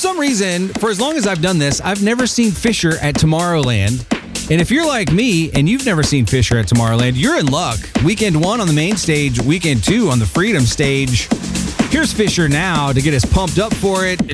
some reason, for as long as I've done this, I've never seen Fisher at Tomorrowland. And if you're like me and you've never seen Fisher at Tomorrowland, you're in luck. Weekend 1 on the main stage, weekend 2 on the Freedom stage. Here's Fisher now to get us pumped up for it.